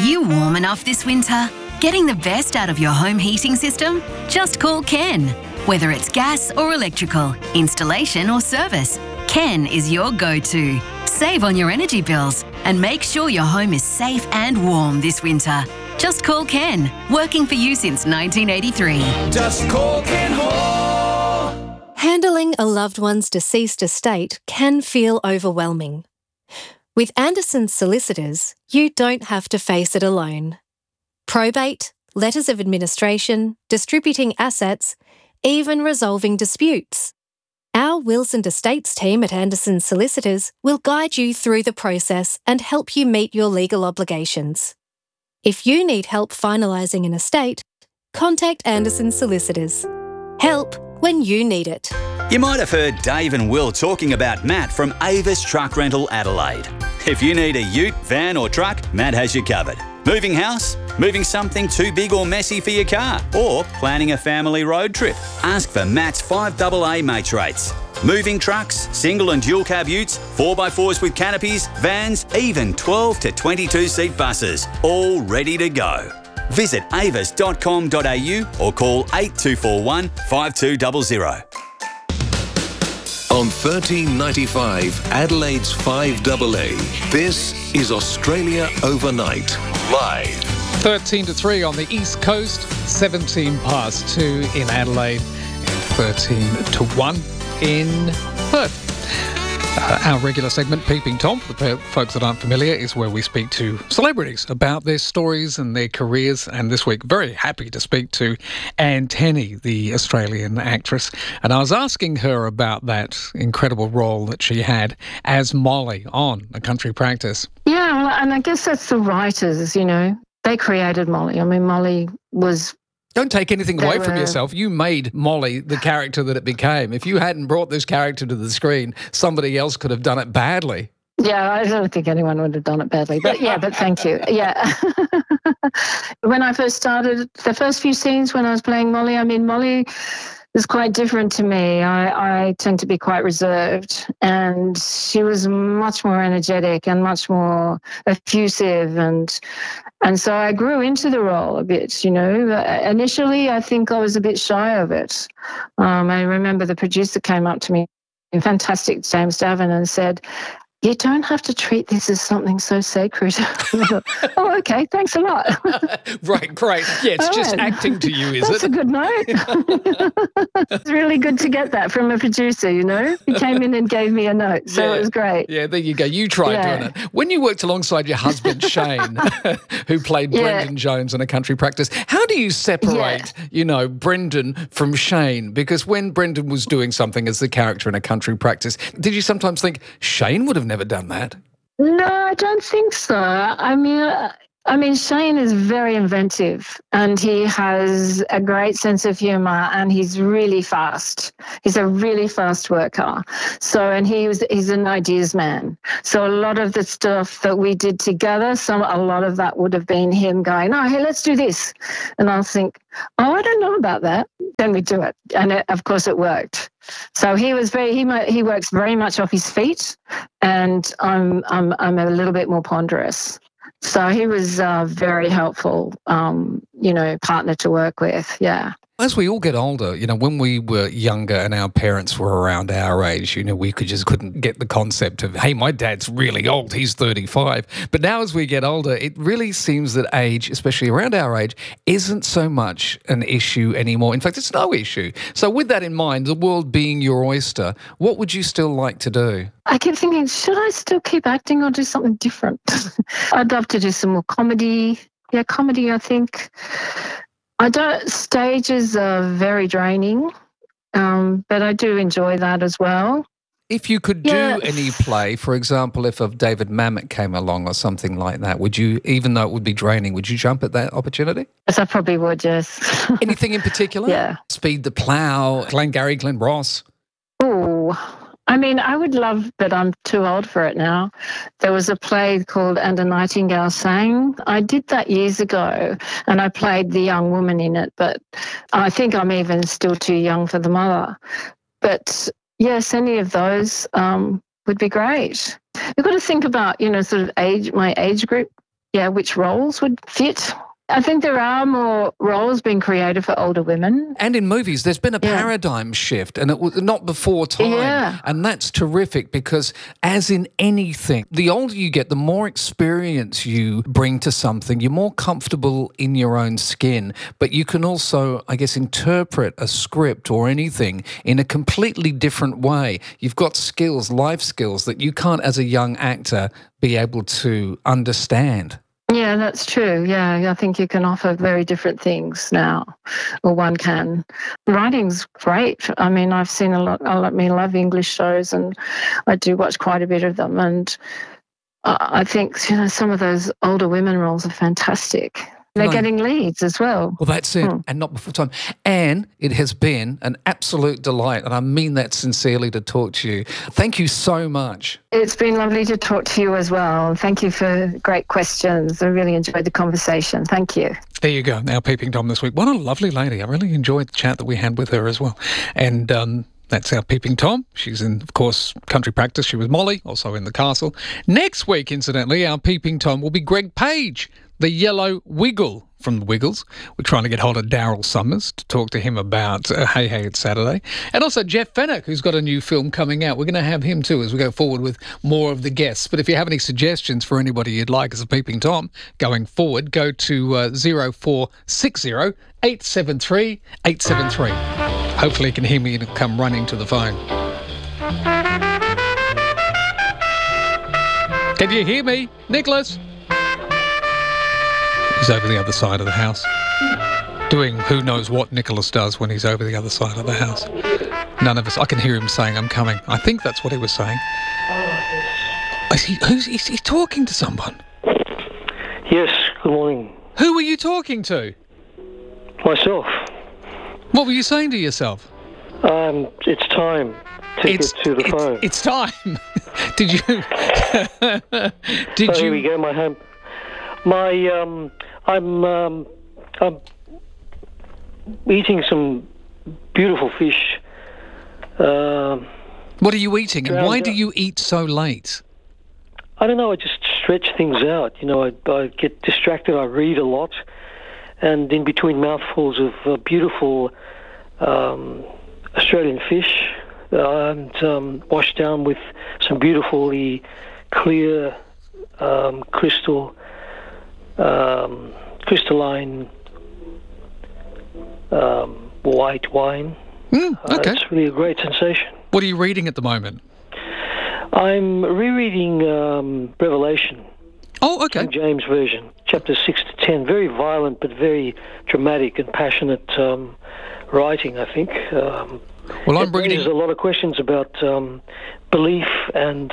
you warm enough this winter? Getting the best out of your home heating system? Just call Ken. Whether it's gas or electrical, installation or service, Ken is your go-to. Save on your energy bills and make sure your home is safe and warm this winter. Just call Ken, working for you since 1983. Just call Ken Hall. Handling a loved one's deceased estate can feel overwhelming. With Anderson's Solicitors, you don't have to face it alone. Probate, letters of administration, distributing assets, even resolving disputes. Our wills and estates team at Anderson's Solicitors will guide you through the process and help you meet your legal obligations. If you need help finalising an estate, contact Anderson's Solicitors. Help when you need it. You might have heard Dave and Will talking about Matt from Avis Truck Rental Adelaide. If you need a ute, van or truck, Matt has you covered. Moving house? Moving something too big or messy for your car? Or planning a family road trip? Ask for Matt's 5AA mates rates. Moving trucks, single and dual cab utes, 4x4s with canopies, vans, even 12 to 22 seat buses, all ready to go. Visit avis.com.au or call 8241 5200. On 1395 Adelaide's 5AA, this is Australia Overnight, live. 13 to 3 on the East Coast, 17 past 2 in Adelaide, and 13 to 1 in Perth. Our regular segment, Peeping Tom, for the folks that aren't familiar, is where we speak to celebrities about their stories and their careers. And this week, very happy to speak to Anne Tenny, the Australian actress. And I was asking her about that incredible role that she had as Molly on A Country Practice. Yeah, well, and I guess that's the writers, you know. They created Molly. I mean, Molly was... Don't take anything away from yourself. You made Molly the character that it became. If you hadn't brought this character to the screen, somebody else could have done it badly. Yeah, I don't think anyone would have done it badly. But yeah, but thank you. Yeah. When I first started, the first few scenes when I was playing Molly, I mean, Molly is quite different to me. I tend to be quite reserved, and she was much more energetic and much more effusive, and so I grew into the role a bit, you know. Initially, I think I was a bit shy of it. I remember the producer came up to me, a fantastic James Davin, and said, "You don't have to treat this as something so sacred." Oh, okay, thanks a lot. Right, great. Yeah, it's just acting to you, is That's it? a good note. It's really good to get that from a producer, you know. He came in and gave me a note, so it was great. Yeah, there you go. You tried doing it. When you worked alongside your husband, Shane, who played Brendan Jones in A Country Practice, how do you separate, you know, Brendan from Shane? Because when Brendan was doing something as the character in A Country Practice, did you sometimes think Shane would have never done that? No, I don't think so. I mean, Shane is very inventive, and he has a great sense of humour, and he's really fast. He's a really fast worker. So, and he's an ideas man. So a lot of the stuff that we did together, a lot of that would have been him going, "Oh, hey, let's do this," and I'll think, "Oh, I don't know about that." Then we do it, and of course it worked. So he works very much off his feet, and I'm a little bit more ponderous. So he was very helpful, partner to work with, yeah. As we all get older, you know, when we were younger and our parents were around our age, you know, we couldn't get the concept of, hey, my dad's really old, he's 35. But now as we get older, it really seems that age, especially around our age, isn't so much an issue anymore. In fact, it's no issue. So with that in mind, the world being your oyster, what would you still like to do? I keep thinking, should I still keep acting or do something different? I'd love to do some more comedy. Yeah, comedy, I think. Stages are very draining, but I do enjoy that as well. If you could do any play, for example, if David Mamet came along or something like that, would you, even though it would be draining, would you jump at that opportunity? Yes, I probably would, yes. Anything in particular? Yeah. Speed the Plough, Glengarry Glen Ross? Oh, I mean, I would love, but I'm too old for it now. There was a play called And a Nightingale Sang. I did that years ago, and I played the young woman in it, but I think I'm even still too young for the mother. But yes, any of those would be great. You've got to think about, you know, sort of my age group. which roles would fit. I think there are more roles being created for older women. And in movies, there's been a paradigm shift, and it was not before time. Yeah. And that's terrific because, as in anything, the older you get, the more experience you bring to something, you're more comfortable in your own skin. But you can also, I guess, interpret a script or anything in a completely different way. You've got skills, life skills, that you can't, as a young actor, be able to understand. Yeah, that's true. Yeah, I think you can offer very different things now, or one can. Writing's great. I mean, I've seen a lot. I love English shows, and I do watch quite a bit of them. And I think some of those older women roles are fantastic. They're getting leads as well. Well, that's it, and not before time. And it has been an absolute delight, and I mean that sincerely, to talk to you. Thank you so much. It's been lovely to talk to you as well. Thank you for great questions. I really enjoyed the conversation. Thank you. There you go, our Peeping Tom this week. What a lovely lady. I really enjoyed the chat that we had with her as well. And that's our Peeping Tom. She's in, of course, Country Practice. She was Molly, also in The Castle. Next week, incidentally, our Peeping Tom will be Greg Page, the Yellow Wiggle from the Wiggles. We're trying to get hold of Daryl Summers to talk to him about Hey Hey It's Saturday. And also Jeff Fenwick, who's got a new film coming out. We're going to have him too as we go forward with more of the guests. But if you have any suggestions for anybody you'd like as a Peeping Tom going forward, go to 0460 873 873. Hopefully you can hear me and come running to the phone. Can you hear me, Nicholas? He's over the other side of the house, doing who knows what Nicholas does when he's over the other side of the house. None of us. I can hear him saying, "I'm coming." I think that's what he was saying. Is he talking to someone? Yes, good morning. Who were you talking to? Myself. What were you saying to yourself? It's time to get to the phone. It's time. Did you? Here we go. My home. I'm eating some beautiful fish. What are you eating, and why do you eat so late? I don't know. I just stretch things out. You know, I get distracted. I read a lot, and in between mouthfuls of beautiful Australian fish, and washed down with some beautifully clear, crystalline white wine. Okay. It's really a great sensation. What are you reading at the moment? I'm rereading Revelation. Oh, okay. King James Version, chapters 6 to 10. Very violent, but very dramatic and passionate writing, I think. Well, I'm reading. There's a lot of questions about belief and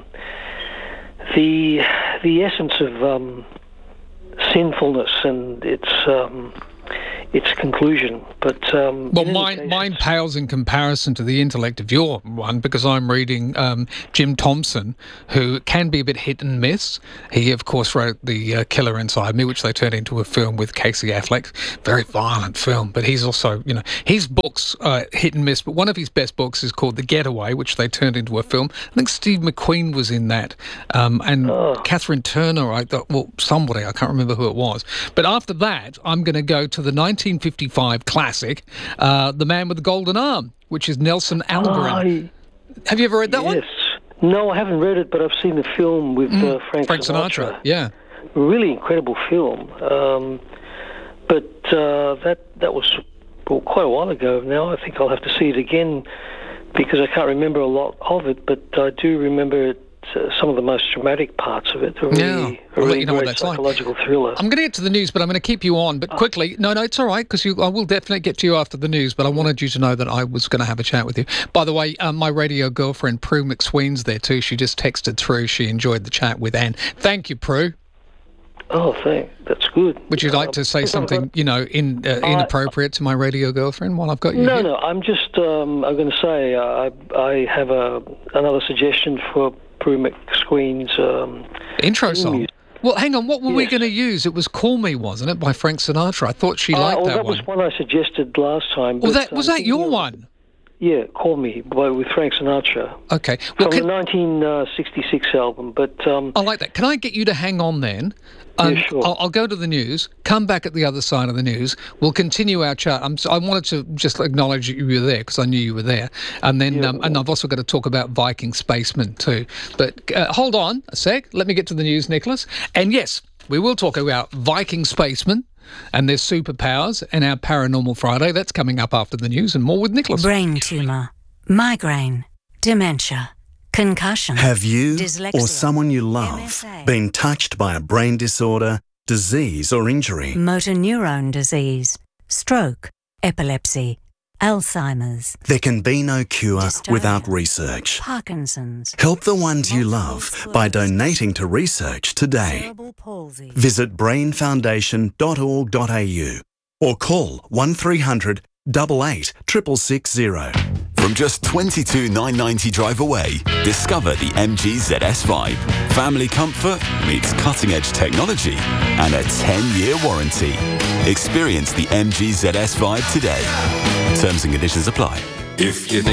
the essence of sinfulness and its conclusion. But well, mine pales in comparison to the intellect of your one, because I'm reading Jim Thompson, who can be a bit hit and miss. He, of course, wrote The Killer Inside Me, which they turned into a film with Casey Affleck. Very violent film, but he's also, his books are hit and miss, but one of his best books is called The Getaway, which they turned into a film. I think Steve McQueen was in that, and Catherine Turner, somebody, I can't remember who it was. But after that, I'm going to go to the 1955 classic, The Man with the Golden Arm, which is Nelson Algren. Have you ever read that one? Yes. No, I haven't read it, but I've seen the film with Frank Sinatra. Yeah. Really incredible film. But that was quite a while ago now. I think I'll have to see it again because I can't remember a lot of it, but I do remember some of the most dramatic parts of it. A really great psychological thriller. I'm going to get to the news, but I'm going to keep you on. But quickly, no, it's all right, because I will definitely get to you after the news, but I wanted you to know that I was going to have a chat with you. By the way, my radio girlfriend, Prue McSween's there too. She just texted through. She enjoyed the chat with Anne. Thank you, Prue. Oh, that's good. Would you like to say something, inappropriate to my radio girlfriend while I've got you here? No, I'm just, I'm going to say I have another suggestion for Prue McSween's intro song. Well, hang on. What were we going to use? It was "Call Me," wasn't it, by Frank Sinatra? I thought she liked that one. That was one I suggested last time. Well, was that your one? Yeah, Call Me with Frank Sinatra. Okay. Well, from the 1966 album. But I like that. Can I get you to hang on then? Yeah, sure. I'll go to the news, come back at the other side of the news. We'll continue our chat. I wanted to just acknowledge you were there because I knew you were there. And then, and I've also got to talk about Viking Spacemen too. But hold on a sec. Let me get to the news, Nicholas. And yes, we will talk about Viking Spacemen and their superpowers and our Paranormal Friday. That's coming up after the news, and more with Nicholas. Brain tumour, migraine, dementia, concussion. Have you dyslexia, or someone you love MSA, been touched by a brain disorder, disease or injury? motor neurone disease, stroke, epilepsy, Alzheimer's. There can be no cure Dystonia, without research. Parkinson's. Help the ones you love by donating to research today. Cerebral palsy. Visit brainfoundation.org.au or call 1300 88 660. From just $22,990 drive away, discover the MG ZS Vibe. Family comfort meets cutting-edge technology and a 10-year warranty. Experience the MG ZS Vibe today. Terms and conditions apply. If you